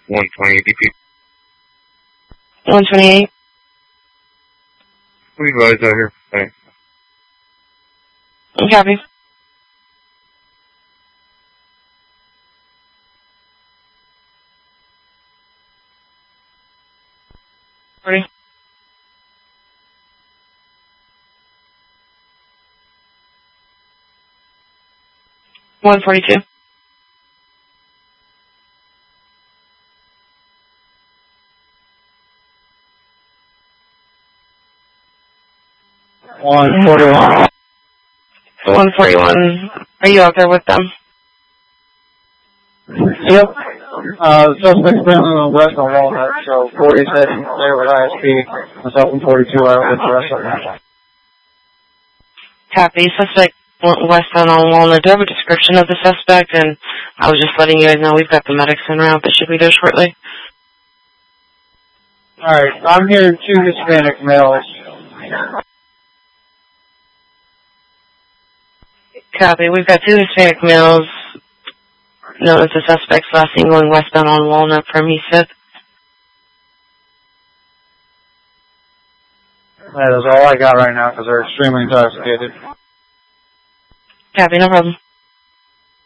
128 DP. 128. We advise out here. Thanks. Copy. Ready. 142. $141. 141. Are you out there with them? Yep. The suspect's currently on west on Walnut, so 47 there with ISP. Myself and 42 out with the rest of them. Copy. Suspect went westbound on Walnut. Do you have a description of the suspect? And I was just letting you guys know we've got the medics en route that should be there shortly. Alright, I'm hearing 2 Hispanic males. Copy. We've got 2 Hispanic males known as the suspects last seen going westbound on Walnut from E6. That is all I got right now because they're extremely intoxicated. Copy. No problem.